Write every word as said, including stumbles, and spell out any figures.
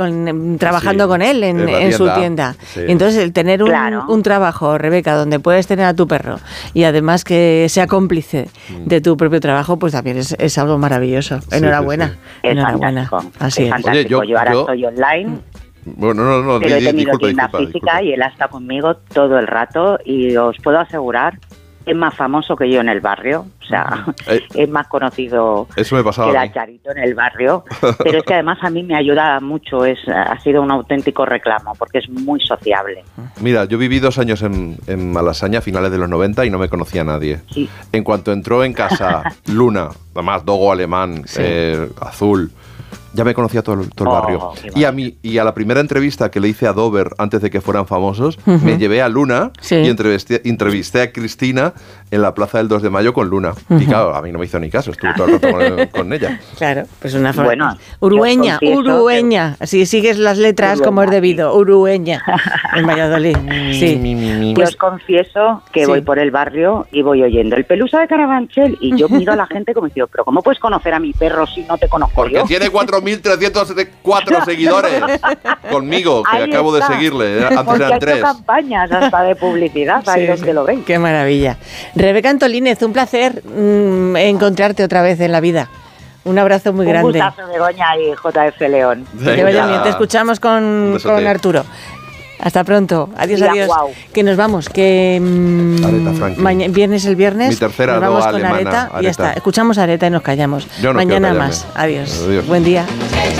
con, trabajando Sí, con él en, en la en su tienda. tienda. Sí. Y entonces el tener un, Claro. un trabajo, Rebeca, donde puedes tener a tu perro y además que sea cómplice de tu propio trabajo, pues también es, es algo maravilloso. Sí, Enhorabuena. sí, sí. Es Enhorabuena. fantástico. Así es es. fantástico. Oye, yo- yo, ahora yo- estoy online, Bueno, no, no, pero di- he tenido disculpa, tienda disculpa, física disculpa. y él ha estado conmigo todo el rato y os puedo asegurar es más famoso que yo en el barrio, o sea, Eh, es más conocido Eso me pasaba que a mí. la Charito en el barrio, pero es que además a mí me ayuda mucho, es ha sido un auténtico reclamo porque es muy sociable. Mira, yo viví dos años en, en Malasaña a finales de los noventa y no me conocía a nadie. Sí. En cuanto entró en casa Luna, además dogo alemán, Sí. eh, azul, ya me conocía todo el, todo el Oh, barrio. qué Y a mí y a la primera entrevista que le hice a Dover antes de que fueran famosos, Ujú. me llevé a Luna Sí. y entrevisté, entrevisté a Cristina en la plaza del dos de mayo con Luna. Ujú. Y claro, a mí no me hizo ni caso, estuve todo el rato con, con ella. Claro, pues una forma. Bueno, Urueña, yo confieso Urueña. Si sigues las letras Urueña, como es debido. Urueña. En Valladolid. Mi, Sí. mi, mi. Yo Pues- os confieso que sí. voy por el barrio y voy oyendo el Pelusa de Carabanchel y yo miro a la gente como diciendo, pero ¿cómo puedes conocer a mi perro si no te conozco Porque yo? tiene cuatro mil trescientos cuatro seguidores conmigo, que Ahí acabo está. de seguirle. eh, Antes Porque ha eran hecho tres. campañas hasta de publicidad, ahí Sí, donde sí. lo veis. Qué maravilla. Rebeca Antolínez, un placer mm, encontrarte otra vez en la vida. Un abrazo muy Un grande. gustazo, Begoña y J F León. Que te vaya bien. Te escuchamos Un con, besote. con Arturo. Hasta pronto. Adiós, Mira, adiós. guau. Que nos vamos. Que mm, Aretha Franklin. maña- viernes el viernes. Mi tercera nos vamos doa con alemana, Areta y ya Areta. está. Escuchamos a Areta y nos callamos. Yo no Mañana quiero más. callarme. Adiós. Adiós. Buen día.